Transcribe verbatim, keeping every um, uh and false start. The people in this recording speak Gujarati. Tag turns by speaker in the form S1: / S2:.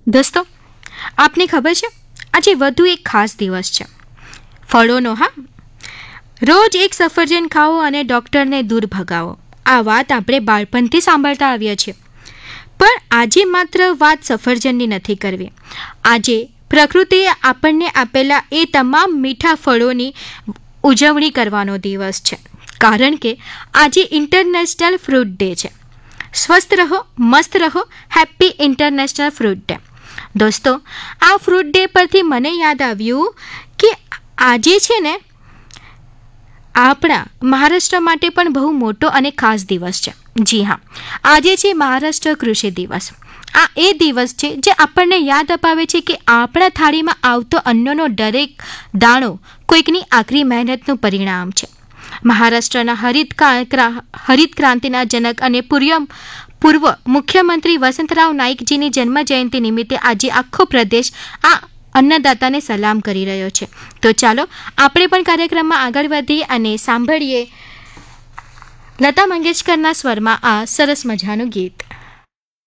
S1: દોસ્તો, આપને ખબર છે આજે વધુ એક ખાસ દિવસ છે ફળોનો. હા, રોજ એક સફરજન ખાઓ અને ડૉક્ટરને દૂર ભગાવો. આ વાત આપણે બાળપણથી સાંભળતા આવ્યા છીએ. પણ આજે માત્ર વાત સફરજનની નથી કરવી. આજે પ્રકૃતિએ આપણને આપેલા એ તમામ મીઠા ફળોની ઉજવણી કરવાનો દિવસ છે, કારણ કે આજે ઇન્ટરનેશનલ ફ્રૂટ ડે છે. સ્વસ્થ રહો, મસ્ત રહો. Happy international fruit day. દોસ્તો, આ ફ્રૂટ ડે પરથી મને યાદ આવ્યું કે આજે છે ને આપણા મહારાષ્ટ્ર માટે પણ બહુ મોટો અને ખાસ દિવસ છે. જી હા, આજે છે મહારાષ્ટ્ર કૃષિ દિવસ. આ એ દિવસ છે જે આપણને યાદ અપાવે છે કે આપણા થાળીમાં આવતો અન્નનો દરેક દાણો કોઈકની આકરી મહેનતનું પરિણામ છે. મહારાષ્ટ્રના હરિત હરિત ક્રાંતિના જનક અને પૂર્ય પૂર્વ મુખ્યમંત્રી વસંતરાવ નાઈકજીની જન્મ જયંતિ નિમિત્તે આજે આખો પ્રદેશ આ અન્નદાતાને સલામ કરી રહ્યો છે. તો ચાલો આપણે પણ કાર્યક્રમમાં આગળ વધીએ અને સાંભળીએ લતા મંગેશકરના સ્વરમાં આ સરસ મજાનું ગીત.